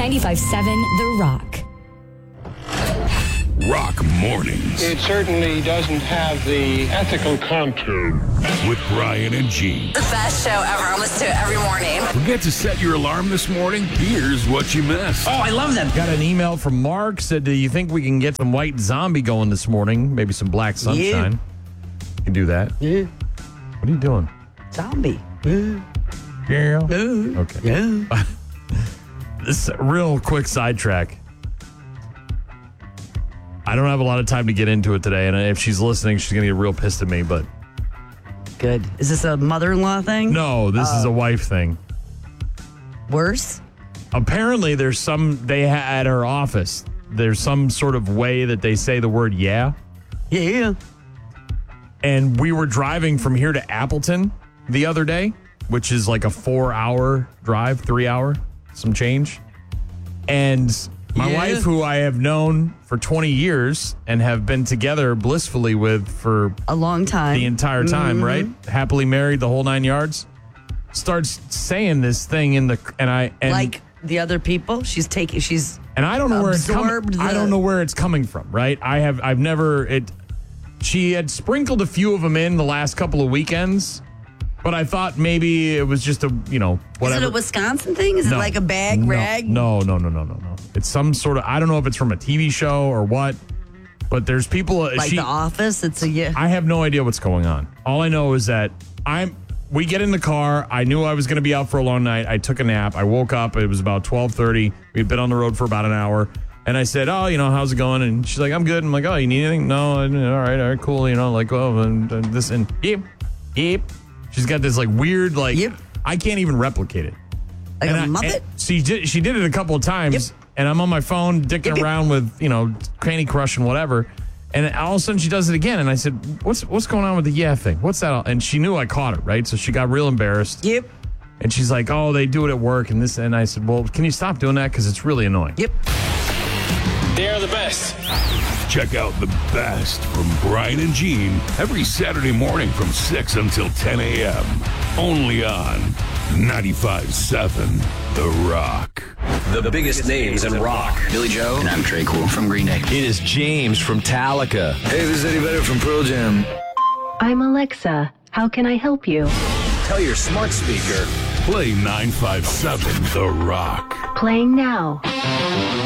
95.7 The Rock. Rock Mornings. It certainly doesn't have the ethical content. With Brian and Gene. The best show ever. I listen to it every morning. Forget to set your alarm this morning? Here's what you missed. Oh, I love them. Got an email from Mark. Said, do you think we can get some White Zombie going this morning? Maybe some Black Sunshine. You can do that. Yeah. What are you doing? Zombie. Yeah. Okay. Okay. Yeah. This real quick sidetrack. I don't have a lot of time to get into it today, and if she's listening, she's going to get real pissed at me, but... Good. Is this a mother-in-law thing? No, this is a wife thing. Worse? Apparently, there's at her office, there's some sort of way that they say the word yeah. Yeah. And we were driving from here to Appleton the other day, which is like a 4-hour drive, 3-hour, some change. And my wife, who I have known for 20 years and have been together blissfully with for a long time, the entire time, right? Happily married, the whole 9 yards. Starts saying this thing like the other people. She's and I don't know where it's coming. absorbed I don't know where it's coming from, right? I've never. She had sprinkled a few of them in the last couple of weekends. But I thought maybe it was just whatever. Is it a Wisconsin thing? Is it like a bag rag? No. It's some sort of, I don't know if it's from a TV show or what, but there's people. Like The Office? I have no idea what's going on. All I know is that we get in the car. I knew I was going to be out for a long night. I took a nap. I woke up. It was about 12:30. We'd been on the road for about an hour. And I said, oh, how's it going? And she's like, I'm good. I'm like, oh, you need anything? No. All right, cool. And this and yep. She's got this weird, I can't even replicate it. Like a Muppet? She did it a couple of times, and I'm on my phone dicking around with, Candy Crush and whatever. And all of a sudden she does it again. And I said, what's going on with the yeah thing? What's that? And she knew I caught it, right? So she got real embarrassed. Yep. And she's like, oh, they do it at work and this. And I said, well, can you stop doing that? Because it's really annoying. Yep. They're the best. Check out the best from Brian and Gene every Saturday morning from 6 until 10 a.m. Only on 95.7 The Rock. The biggest names in rock. Billy Joe. And I'm Trey Cool from Green Day. It is James from Metallica. Hey, this is Eddie Vedder from Pearl Jam. I'm Alexa. How can I help you? Tell your smart speaker. Play 95.7 The Rock. Playing now.